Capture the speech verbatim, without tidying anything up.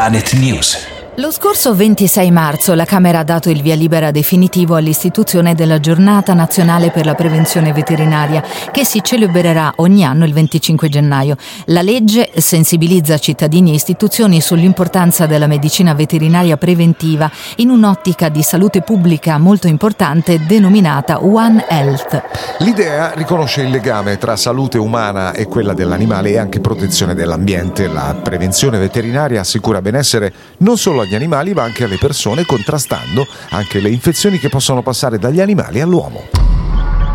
Planet News. Lo scorso ventisei marzo la Camera ha dato il via libera definitivo all'istituzione della Giornata Nazionale per la Prevenzione Veterinaria, che si celebrerà ogni anno il venticinque gennaio. La legge sensibilizza cittadini e istituzioni sull'importanza della medicina veterinaria preventiva in un'ottica di salute pubblica molto importante denominata One Health. L'idea riconosce il legame tra salute umana e quella dell'animale e anche protezione dell'ambiente. La prevenzione veterinaria assicura benessere non solo agli animali ma anche alle persone, contrastando anche le infezioni che possono passare dagli animali all'uomo.